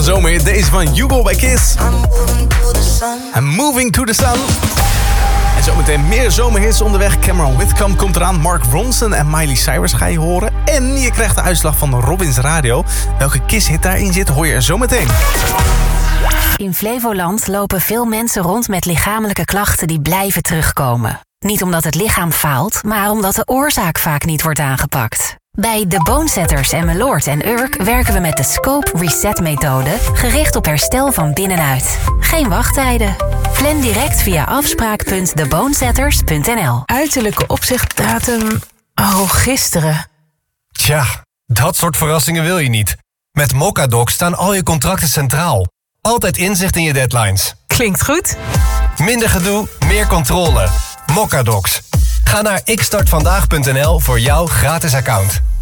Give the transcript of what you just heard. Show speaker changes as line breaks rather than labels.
zomerhit. Deze van Hugo bij Kiss. I'm moving to the sun. En zometeen meer zomerhits onderweg. Cameron Whitcomb komt eraan. Mark Ronson en Miley Cyrus ga je horen. En je krijgt de uitslag van Robins Radio. Welke Kiss-hit daarin zit, hoor je er zometeen.
In Flevoland lopen veel mensen rond met lichamelijke klachten die blijven terugkomen. Niet omdat het lichaam faalt, maar omdat de oorzaak vaak niet wordt aangepakt. Bij The Bonesetters en Meloord en Urk werken we met de Scope Reset-methode... gericht op herstel van binnenuit. Geen wachttijden. Plan direct via afspraak.thebonesetters.nl.
Uiterlijke opzichtdatum... Oh, gisteren.
Tja, dat soort verrassingen wil je niet. Met Mocadoc staan al je contracten centraal. Altijd inzicht in je deadlines.
Klinkt goed.
Minder gedoe, meer controle. Mocadocs. Ga naar xstartvandaag.nl voor jouw gratis account.